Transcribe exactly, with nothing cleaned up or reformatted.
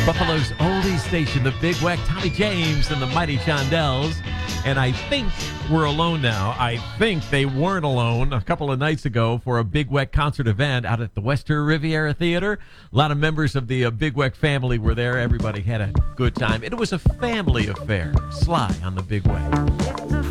Buffalo's oldie station, the Big Weck, Tommy James and the Mighty Shondells. And I think we're alone now. I think they weren't alone a couple of nights ago for a Big Weck concert event out at the Western Riviera Theater. A lot of members of the uh, Big Weck family were there. Everybody had a good time. It was a family affair. Sly on the Big Weck.